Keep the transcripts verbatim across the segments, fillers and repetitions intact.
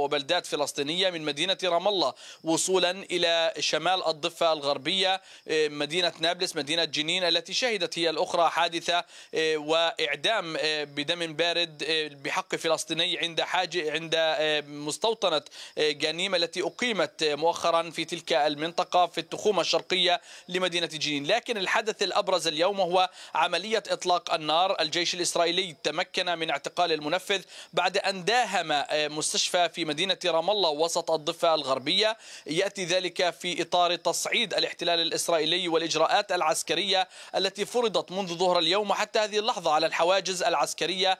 وبلدات فلسطينية من مدينة رام الله وصولا إلى شمال الضفة الغربية، مدينة نابلس، مدينة جنين التي شهدت هي الأخرى حادثة وإعدام بدم بارد بحق فلسطيني عند حاجة عند مستوطنة جنيم التي أقيمت مؤخرا في تلك المنطقة في التخومة الشرقية لمدينة جنين. لكن الحدث الأبرز اليوم هو عملية إطلاق النار. الجيش الإسرائيلي تمكن من اعتقال المنفذ بعد أن داهم مستشفى في مدينة رام الله وسط الضفة الغربية. يأتي ذلك في إطار تصعيد الاحتلال الإسرائيلي والإجراءات العسكرية التي فرضت منذ ظهر اليوم وحتى هذه اللحظة على الحواجز العسكرية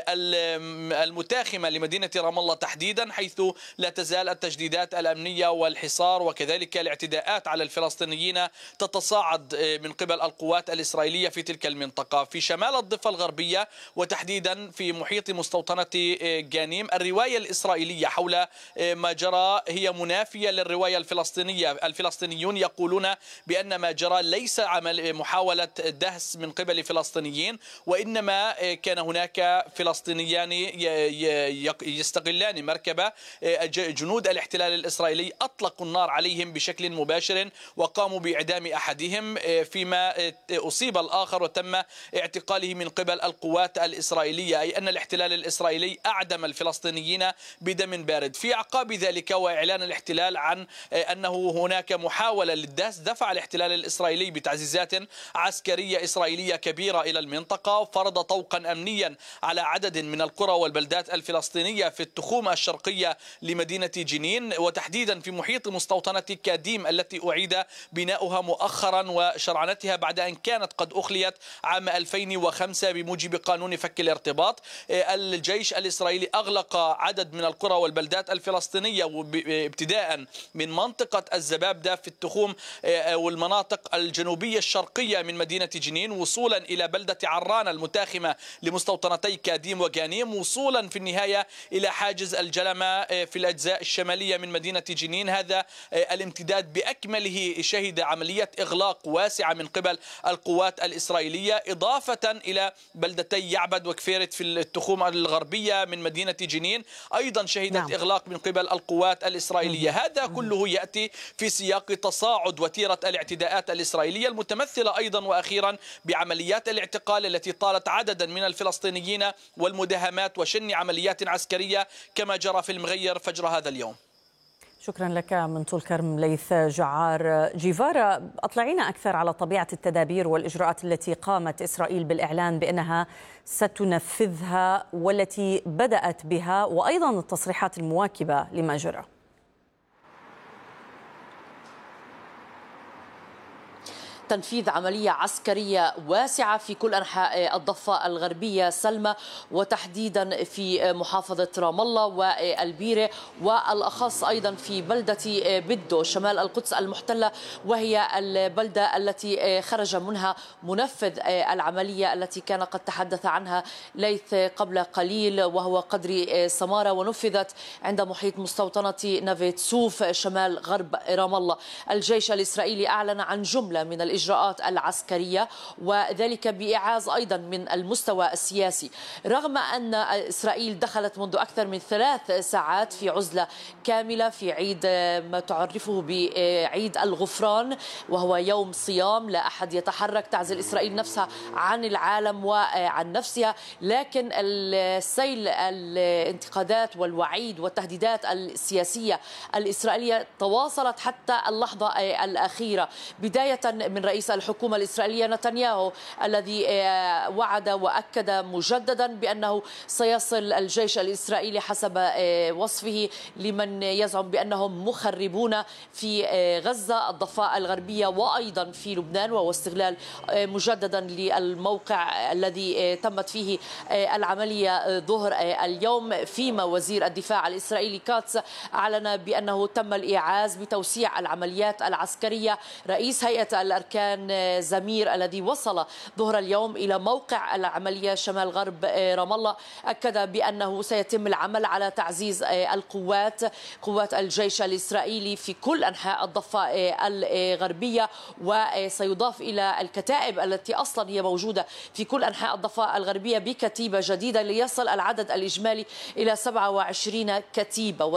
المتاخمة لمدينة رام الله تحديدا، حيث لا تزال التجديدات الأمنية والحصار وكذلك الاعتداءات على الفلسطينيين تتصاعد من قبل القوات الإسرائيلية في تلك المنطقة. في شمال الضفة الغربية وتحديدا في محيط مستوطنة جنيم، الرواية الإسرائيلية حول ما جرى هي منافية للرواية الفلسطينية. الفلسطينيون يقولون بأن ما جرى ليس عمل محاولة دهس من قبل فلسطينيين، وإنما كان هناك فلسطينيان يستغلان مركبة جنود الاحتلال الإسرائيلي أطلقوا النار عليهم بشكل مباشر وقاموا بإعدام أحدهم، فيما أصيب الآخر وتم اعتقاله من قبل القوات الإسرائيلية، أي أن الاحتلال الإسرائيلي أعدم الفلسطينيين بدم بارد. في أعقاب ذلك وإعلان الاحتلال عن أنه هناك محاولة للدهس، دفع الاحتلال الإسرائيلي بتعزيزات عسكرية إسرائيلية كبيرة إلى المنطقة، فرض طوقا أمنيا على عدد من القرى والبلدات الفلسطينية في التخومة الشرقية لمدينة جنين وتحديدا في محيط مستوطنة كاديم التي أعيد بناؤها مؤخرا وشرعنتها بعد أن كانت قد أخليت عام ألفين وخمسة بموجب قانون فك الارتباط. الجيش الإسرائيلي أغلق عدد من القرى والبلدات الفلسطينية ابتداء من منطقة الزبابدة في التخوم والمناطق الجنوبية الشرقية من مدينة جنين، وصولا إلى بلدة عران المتاخمة لمستوطنتي كاديم وجانيم، وصولا في النهاية إلى حاجز الجلمة في الأجزاء الشمالية من مدينة جنين. هذا الامتداد بأكمله شهد عملية إغلاق واسعة من قبل القوات الإسرائيلية، إضافة إلى بلدتي يعبد وكفيرت في التخوم الغربية من مدينة جنين أيضا شهدت نعم. إغلاق من قبل القوات الإسرائيلية. مم. هذا مم. كله يأتي في سياق تصاعد وتيرة الاعتداءات الإسرائيلية المتمثلة أيضا وأخيرا بعمليات الاعتقال التي طالت عددا من الفلسطينيين والمداهمات وشن عمليات عسكرية كما جرى في المغير فجر هذا اليوم. شكرا لك من طول كرم ليث جعار. جيفارا، أطلعينا أكثر على طبيعة التدابير والإجراءات التي قامت إسرائيل بالإعلان بأنها ستنفذها والتي بدأت بها، وأيضا التصريحات المواكبة لما جرى. تنفيذ عملية عسكرية واسعة في كل أنحاء الضفة الغربية سلمى، وتحديدا في محافظة رام الله والبيرة، والأخص أيضا في بلدة بدو شمال القدس المحتلة، وهي البلدة التي خرج منها منفذ العملية التي كان قد تحدث عنها ليث قبل قليل، وهو قدري سمارة، ونفذت عند محيط مستوطنة نافيت سوف شمال غرب رام الله. الجيش الإسرائيلي أعلن عن جملة من الإجراءات العسكرية، وذلك بإعاز أيضا من المستوى السياسي، رغم أن إسرائيل دخلت منذ أكثر من ثلاث ساعات في عزلة كاملة في عيد ما تعرفه بعيد الغفران، وهو يوم صيام لا أحد يتحرك، تعزل إسرائيل نفسها عن العالم وعن نفسها. لكن السيل الانتقادات والوعيد والتهديدات السياسية الإسرائيلية تواصلت حتى اللحظة الأخيرة، بداية من رئيس الحكومة الإسرائيلية نتنياهو الذي وعد وأكد مجددا بأنه سيصل الجيش الإسرائيلي حسب وصفه لمن يزعم بأنهم مخربون في غزة الضفة الغربية وأيضا في لبنان، وهو استغلال مجددا للموقع الذي تمت فيه العملية ظهر اليوم، فيما وزير الدفاع الإسرائيلي كاتس أعلن بأنه تم الإيعاز بتوسيع العمليات العسكرية. رئيس هيئة الأركان زمير الذي وصل ظهر اليوم إلى موقع العملية شمال غرب رام الله أكد بأنه سيتم العمل على تعزيز القوات قوات الجيش الإسرائيلي في كل أنحاء الضفة الغربية، وسيضاف إلى الكتائب التي أصلا هي موجودة في كل أنحاء الضفة الغربية بكتيبة جديدة ليصل العدد الإجمالي إلى سبعة وعشرين كتيبة.